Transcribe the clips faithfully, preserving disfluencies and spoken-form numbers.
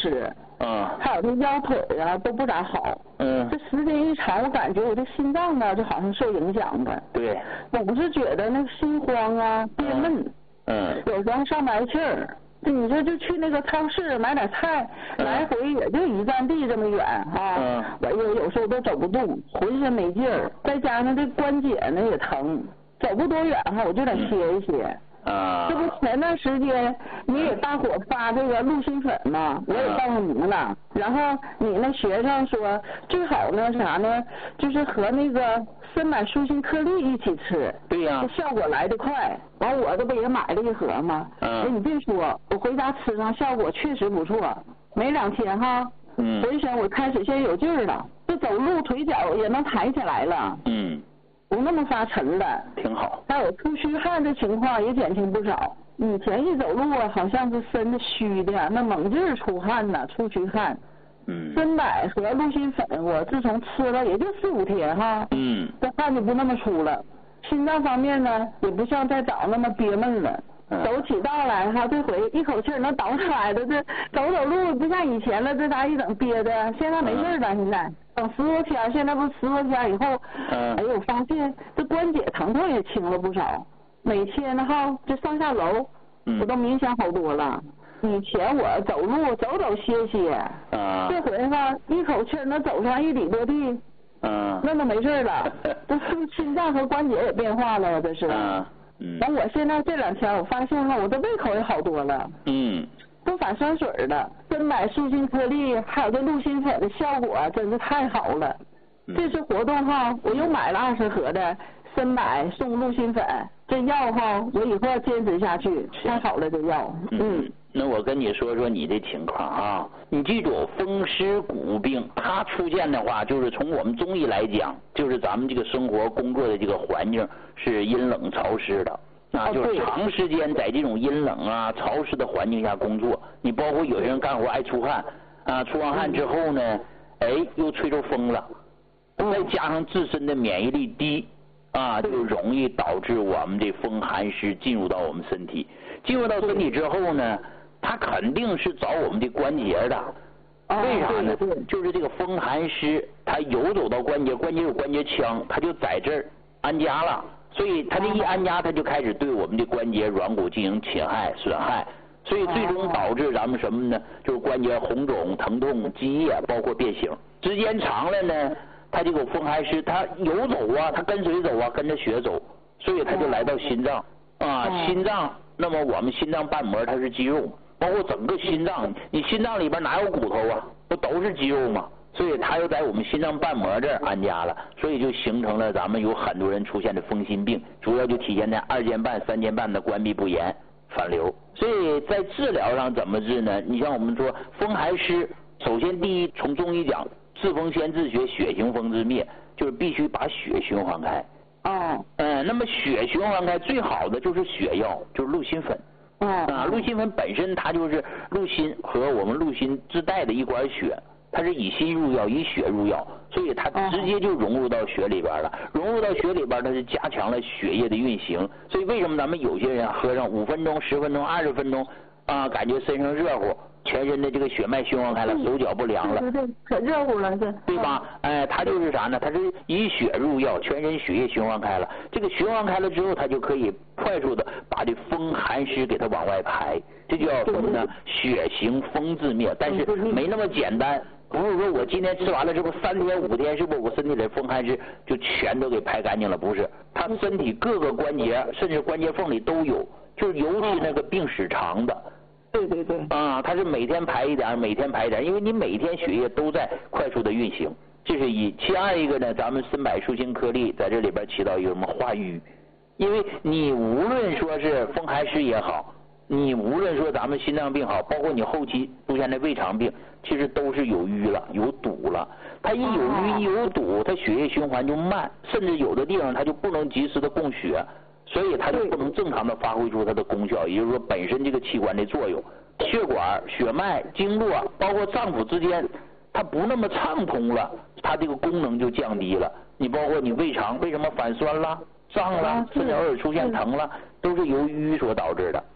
吃。 嗯。 还有这腰腿啊都不咋好。 嗯。 这时间一长，我感觉我这心脏呢就好像受影响的。 对。 总是觉得那个心慌啊，憋闷。 嗯。 有时候上不来气儿。你说就去那个超市买点菜， 嗯、 来回也就一站地这么远啊。 嗯。 我有有时候都走不动，浑身没劲儿，再加上这关节呢也疼，走不多远哈我就得歇一歇。 啊。 这不前段时间你给大伙发这个鹿心粉嘛，我也告诉你们了。然后你那学生说最好呢啥呢，就是和那个深买舒心颗粒一起吃。 对呀、啊。 这效果来得快。完我这不也买了一盒吗？ 嗯。 哎，你别说，我回家吃上效果确实不错。没两天哈， 嗯， 浑身我开始现在有劲儿了，这走路腿脚也能抬起来了。 嗯。 不那么发沉了。挺好。还有出虚汗的情况也减轻不少。以前一走路啊，好像是身子虚的，那猛劲儿出汗呐，出虚汗。 嗯。 深柏和鹿心粉，我自从吃了也就四五天哈。 嗯。 这汗就不那么出了。心脏方面呢，也不像再早那么憋闷了， 嗯、 走起道来哈，这回一口气能倒出来的，这走走路不像以前了，这咋一整憋的，现在没事了，现在等十多天，现在不十多天以后， 嗯、 哎呦，我发现这关节疼痛也轻了不少，每天呢哈，这上下楼， 嗯、 我都明显好多了。以前我走路走走歇歇， 啊、 这回哈一口气能走上一里多地。 嗯， 那都没事了，这是心脏和关节也变化了，这是。 嗯嗯。 完，我现在这两天我发现哈，我的胃口也好多了。 嗯。 都反酸水了，深柏舒心颗粒还有这鹿心粉的效果真是太好了。 嗯、 这次活动哈，我又买了二十盒的深柏送鹿心粉，这药哈，我以后要坚持下去，太好了这药。 嗯。嗯那我跟你说说你的情况啊，你记住，风湿骨病它出现的话，就是从我们中医来讲，就是咱们这个生活工作的这个环境是阴冷潮湿的，啊，就是长时间在这种阴冷啊潮湿的环境下工作，你包括有些人干活爱出汗，啊，出完汗之后呢，哎，又吹着风了，再加上自身的免疫力低，啊，就容易导致我们这风寒湿进入到我们身体，进入到身体之后呢。它肯定是找我们的关节的，为啥呢？就是这个风寒湿，它游走到关节，关节有关节腔，它就在这儿安家了，所以它这一安家，它就开始对我们的关节软骨进行侵害、损害，所以最终导致咱们什么呢？就是关节红肿、疼痛、积液，包括变形。时间长了呢，它这个风寒湿，它游走啊，它跟谁走啊？跟着血走，所以它就来到心脏啊，心脏。那么我们心脏瓣膜它是肌肉。包括整个心脏，你心脏里边哪有骨头啊？不都是肌肉吗？所以它又在我们心脏瓣膜这儿安家了，所以就形成了咱们有很多人出现的风心病，主要就体现在二尖瓣、三尖瓣的关闭不严、反流。所以在治疗上怎么治呢？你像我们说风寒湿，首先第一，从中医讲，治风先治血，血行风自灭，就是必须把血循环开。哦。嗯，那么血循环开最好的就是血药，就是鹿心粉。啊，鹿心粉本身它就是鹿心和我们鹿心自带的一管血，它是以心入药，以血入药，所以它直接就融入到血里边了。融入到血里边，它是加强了血液的运行。所以为什么咱们有些人喝上五分钟、十分钟、二十分钟，啊，感觉身上热乎，全身的这个血脉循环开了，手脚不凉了， 对对，可热乎了，这对吧？哎，它就是啥呢？它是以血入药，全身血液循环开了。这个循环开了之后，它就可以快速的把这风寒湿给它往外排，这就叫什么呢？血行风自灭。但是没那么简单，不是说我今天吃完了之后三天五天，是不是我身体里风寒湿就全都给排干净了？不是，它身体各个关节甚至关节缝里都有，就是尤其那个病史长的。 对对对。 啊，它是每天排一点，每天排一点，因为你每天血液都在快速的运行，这是一。其二一个呢，咱们深柏舒心颗粒在这里边起到一个什么化瘀，因为你无论说是风寒湿也好，你无论说咱们心脏病好，包括你后期出现的胃肠病，其实都是有瘀了，有堵了。它一有瘀一有堵，它血液循环就慢，甚至有的地方它就不能及时的供血。所以它就不能正常的发挥出它的功效，也就是说本身这个器官的作用，血管、血脉、经络，包括脏腑之间，它不那么畅通了，它这个功能就降低了。你包括你胃肠为什么反酸了、胀了，甚至偶尔出现疼了，都是由瘀所导致的。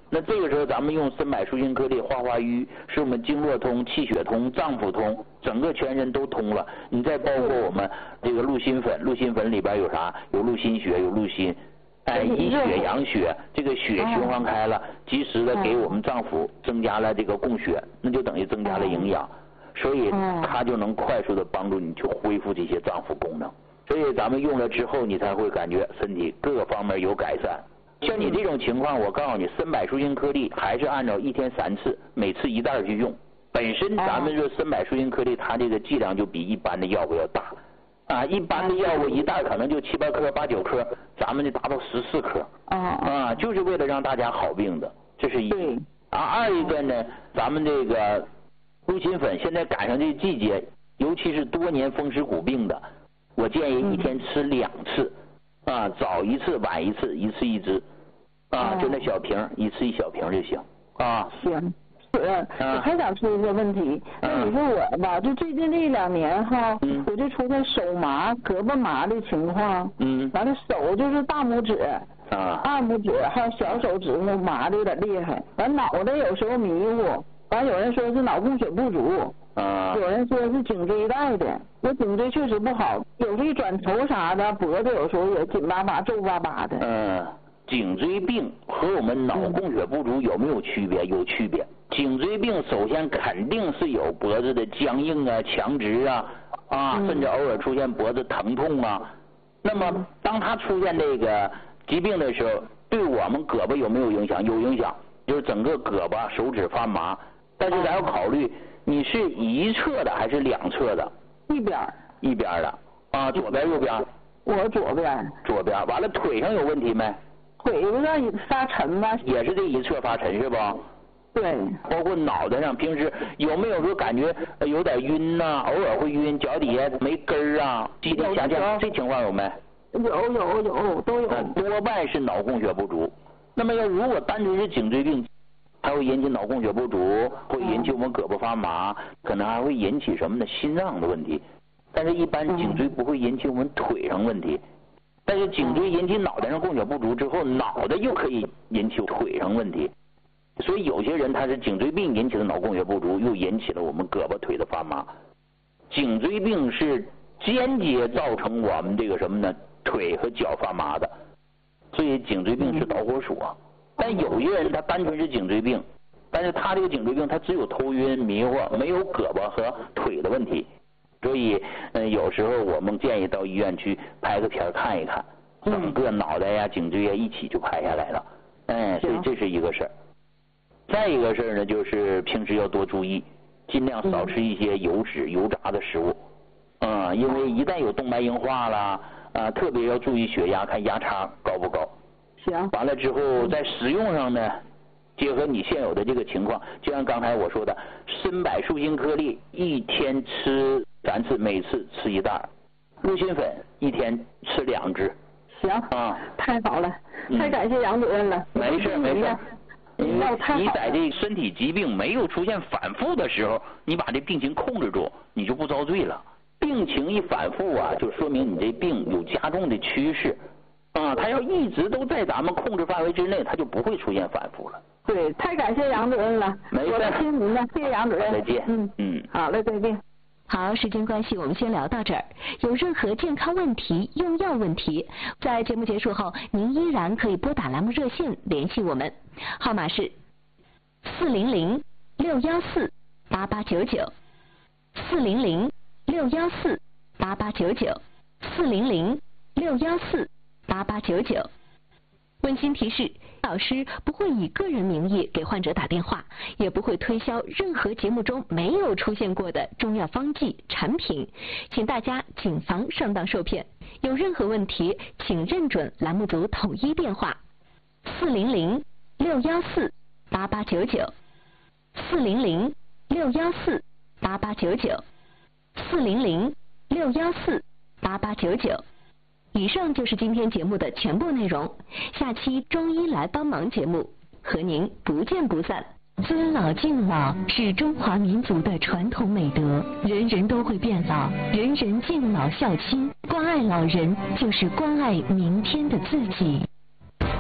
那这个时候咱们用参柏舒心颗粒化化瘀，使我们经络通、气血通、脏腑通，整个全身都通了。你再包括我们这个鹿心粉，鹿心粉里边有啥？有鹿心血，有鹿心，哎，以血养血，这个血循环开了，及时的给我们脏腑增加了这个供血，那就等于增加了营养，所以它就能快速的帮助你去恢复这些脏腑功能。所以咱们用了之后，你才会感觉身体各个方面有改善。像你这种情况，我告诉你，参柏舒心颗粒还是按照一天三次，每次一袋去用。本身咱们说参柏舒心颗粒，它这个剂量就比一般的药物要大，啊，一般的药物一袋可能就七八颗、八九颗，咱们就达到十四颗。啊，就是为了让大家好病的，这是一。啊，二一个呢，咱们这个鹿心粉现在赶上这个季节，尤其是多年风湿骨病的，我建议一天吃两次。啊，早一次晚一次，一次一支，啊，就那小瓶，一次一小瓶就行。啊， 行，是，我还想出一个问题，那你说我吧，就最近这两年哈，我就出现手麻、胳膊麻的情况，嗯，完了手就是大拇指、啊，二拇指还有小手指头麻的有点厉害，完脑袋有时候迷糊，完有人说是脑供血不足。啊，有人说是颈椎带的，我颈椎确实不好，有时候一转头啥的，脖子有时候也紧巴巴、皱巴巴的。 嗯，颈椎病和我们脑供血不足有没有区别？有区别。颈椎病首先肯定是有脖子的僵硬啊、强直啊，啊，甚至偶尔出现脖子疼痛啊。那么当它出现这个疾病的时候，对我们胳膊有没有影响？有影响，就是整个胳膊、手指发麻。但是咱要考虑。你是一侧的还是两侧的？ 一边一边的啊，左边右边？ 我左边。 左边，完了腿上有问题没？ 腿有点发沉吧？ 也是这一侧发沉是吧？ 对。 包括脑袋上，平时有没有说感觉有点晕呐、啊？偶尔会晕，脚底下没根儿啊，肌力下降，这情况有没？ 有有有都有。 多半是脑供血不足。那么要如果单纯是颈椎病。它会引起脑供血不足，会引起我们胳膊发麻，可能还会引起什么呢？心脏的问题。但是，一般颈椎不会引起我们腿上问题。但是，颈椎引起脑袋上供血不足之后，脑袋又可以引起腿上问题。所以，有些人他是颈椎病引起的脑供血不足，又引起了我们胳膊腿的发麻。颈椎病是间接造成我们这个什么呢？腿和脚发麻的。所以，颈椎病是导火索。但有些人他单纯是颈椎病，但是他这个颈椎病他只有头晕迷糊，没有胳膊和腿的问题，所以嗯有时候我们建议到医院去拍个片看一看，整个脑袋呀、颈椎呀一起就拍下来了，嗯，所以这是一个事儿。再一个事儿呢，就是平时要多注意，尽量少吃一些油脂、油炸的食物，嗯，因为一旦有动脉硬化啦，啊，特别要注意血压，看压差高不高。 行。 完了之后，在使用上呢，结合你现有的这个情况，就像刚才我说的，参柏舒心颗粒一天吃三次，每次吃一袋；鹿心粉一天吃两支。 行。啊，太好了，太感谢杨主任了。 嗯、没事没事。 你你在这身体疾病没有出现反复的时候，你把这病情控制住，你就不遭罪了。病情一反复啊，就说明你这病有加重的趋势。啊，他要一直都在咱们控制范围之内，他就不会出现反复了。 对，太感谢杨主任了。 没事。 我的亲您呢，谢谢杨主任。 再见。 嗯嗯，好嘞，再见。 好，时间关系，我们先聊到这儿。有任何健康问题、用药问题，在节目结束后，您依然可以拨打栏目热线联系我们，号码是四零零六幺四八八九九，四零零六幺四八八九九，四零零六幺四八八九九。温馨提示，老师不会以个人名义给患者打电话，也不会推销任何节目中没有出现过的中药方剂产品，请大家谨防上当受骗。有任何问题，请认准栏目组统一电话：四零零六幺四八八九九，四零零六幺四八八九九，四零零六幺四八八九九。以上就是今天节目的全部内容，下期中医来帮忙节目和您不见不散。尊老敬老是中华民族的传统美德，人人都会变老，人人敬老孝亲，关爱老人就是关爱明天的自己。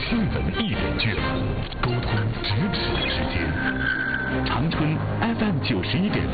新闻一点券，沟通咫尺之间。长春 F M 九十一点